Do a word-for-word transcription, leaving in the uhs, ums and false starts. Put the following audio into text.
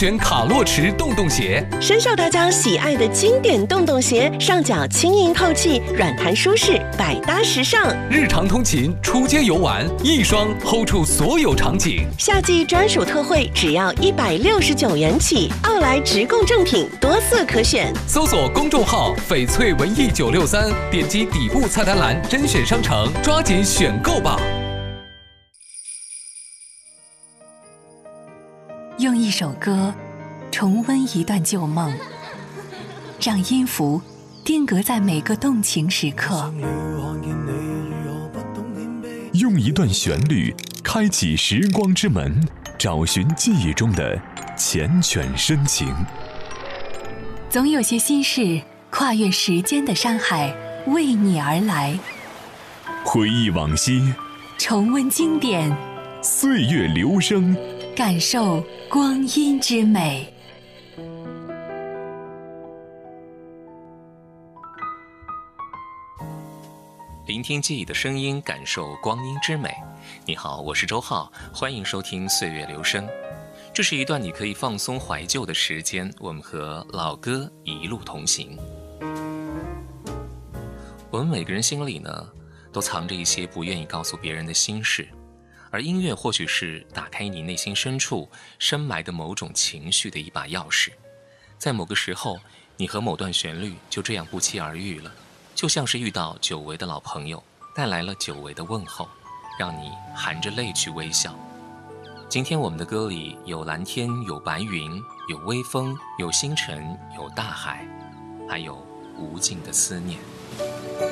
选卡洛驰洞洞鞋， 深受大家喜爱的经典洞洞鞋，上脚轻盈透气，软弹舒适，百搭时尚。 日常通勤、出街游玩，一双 hold 住所有场景。 夏季专属特惠，只要一百六十九元起。奥莱直供正品，多色可选。 搜索公众号“翡翠文艺九六三”，点击底部菜单栏甄选商城，抓紧选购吧。 用一首歌重温一段旧梦，让音符定格在每个动情时刻。 用一段旋律开启时光之门，找寻记忆中的缱绻深情。 总有些心事跨越时间的山海，为你而来。 回忆往昔， 重温经典， 岁月流声， 感受光阴之美。 聆听记忆的声音，感受光阴之美。你好，我是周浩，欢迎收听岁月流声。这是一段你可以放松怀旧的时间，我们和老歌一路同行。我们每个人心里呢，都藏着一些不愿意告诉别人的心事，而音乐或许是打开你内心深处深埋的某种情绪的一把钥匙。在某个时候，你和某段旋律就这样不期而遇了，就像是遇到久违的老朋友，带来了久违的问候，让你含着泪去微笑。今天我们的歌里有蓝天，有白云，有微风，有星辰，有大海，还有无尽的思念。